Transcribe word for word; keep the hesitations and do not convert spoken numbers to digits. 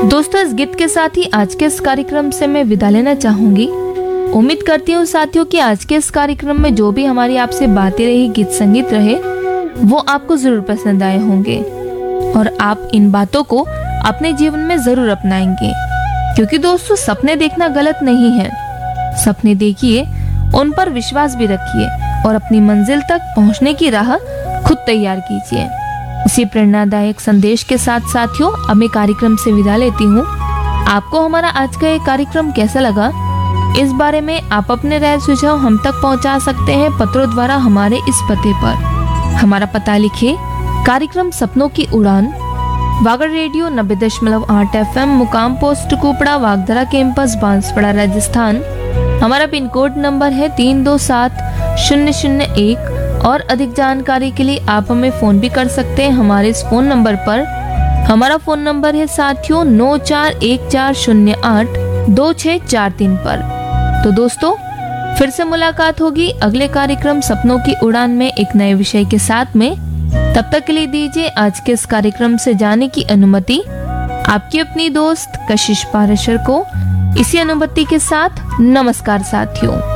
दोस्तों, इस गीत के साथ ही आज के इस कार्यक्रम से मैं विदा लेना चाहूंगी। उम्मीद करती हूँ साथियों कि आज के इस कार्यक्रम में जो भी हमारी आपसे बातें रही, गीत संगीत रहे, वो आपको जरूर पसंद आए होंगे और आप इन बातों को अपने जीवन में जरूर अपनाएंगे। क्योंकि दोस्तों, सपने देखना गलत नहीं है। सपने देखिए, उन पर विश्वास भी रखिए और अपनी मंजिल तक पहुंचने की राह खुद तैयार कीजिए। इसी प्रेरणादायक संदेश के साथ साथियों, अब मैं कार्यक्रम से विदा लेती हूँ। आपको हमारा आज का ये कार्यक्रम कैसा लगा, इस बारे में आप अपने राय सुझाव हम तक पहुँचा सकते हैं पत्रों द्वारा हमारे इस पते पर। हमारा पता लिखिए, कार्यक्रम सपनों की उड़ान, वागड़ रेडियो नब्बे दशमलव आठ एफ एम, मुकाम पोस्ट कुपड़ा, वागधरा कैंपस, बांसवाड़ा, राजस्थान। हमारा पिन कोड नंबर है तीन दो सात शून्य शून्य एक और अधिक जानकारी के लिए आप हमें फोन भी कर सकते हैं हमारे इस फोन नंबर पर। हमारा फोन नंबर है साथियों नौ चार एक चार शून्य आठ दो छः चार तीन पर। तो दोस्तों, फिर से मुलाकात होगी अगले कार्यक्रम सपनों की उड़ान में एक नए विषय के साथ में। तब तक के लिए दीजिए आज के इस कार्यक्रम से जाने की अनुमति आपकी अपनी दोस्त कशिश पारेशर को। इसी अनुमति के साथ नमस्कार साथियों।